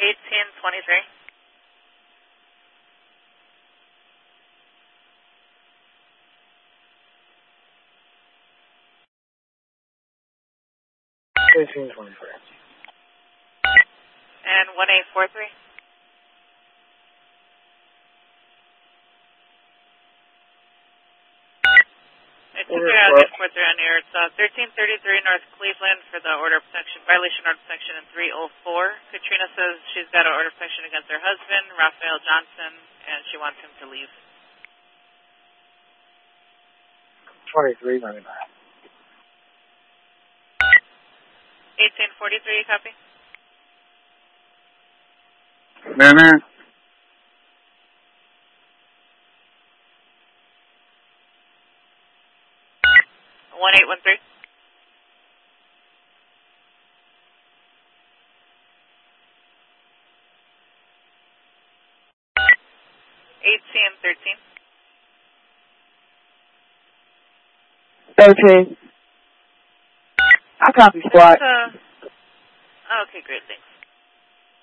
1823. And 1843. It's okay, I'll get around here. It's 1333 North Cleveland for the order of protection, violation order of protection in 304. Katrina says she's got an order of protection against her husband, Raphael Johnson, and she wants him to leave. 2399. 1843, copy? Man. 1813. $1813. 13. I copy, squad. Okay, great, thanks.